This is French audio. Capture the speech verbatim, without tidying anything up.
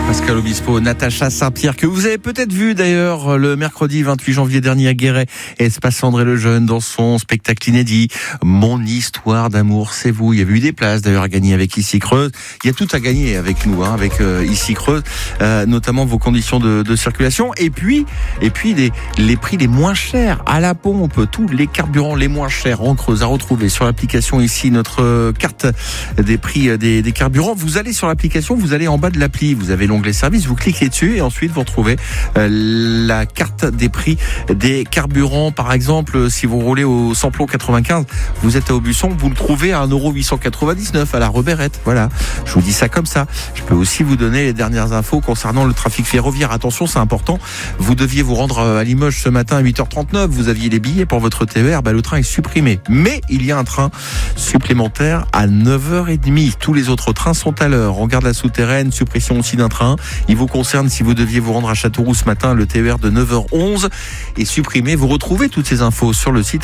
Pascal Obispo, Natacha Saint-Pierre, que vous avez peut-être vu d'ailleurs le mercredi vingt-huit janvier dernier à Guéret, Espace André Lejeune, dans son spectacle inédit Mon histoire d'amour, c'est vous. Il y avait eu des places d'ailleurs à gagner avec Ici Creuse. Il y a tout à gagner avec nous, hein, avec euh, Ici Creuse, euh, notamment vos conditions de, de circulation. Et puis, et puis les, les prix les moins chers à la pompe, tous les carburants les moins chers en Creuse à retrouver sur l'application ici, notre carte des prix des, des carburants. Vous allez sur l'application, vous allez en bas de l'appli, vous avez l'onglet service, vous cliquez dessus et ensuite vous retrouvez euh, la carte des prix des carburants. Par exemple, si vous roulez au samplon quatre-vingt-quinze, vous êtes à Aubusson, vous le trouvez à un euro huit cent quatre-vingt-dix-neuf à la Reberette. Voilà, je vous dis ça comme ça. Je peux aussi vous donner les dernières infos concernant le trafic ferroviaire. Attention, c'est important. Vous deviez vous rendre à Limoges ce matin à huit heures trente-neuf. Vous aviez les billets pour votre T E R. Bah, le train est supprimé. Mais il y a un train supplémentaire à neuf heures trente. Tous les autres trains sont à l'heure. On garde la souterraine, suppression aussi d'un train. Il vous concerne si vous deviez vous rendre à Châteauroux ce matin. Le T E R de neuf heures onze est supprimé. Vous retrouvez toutes ces infos sur le site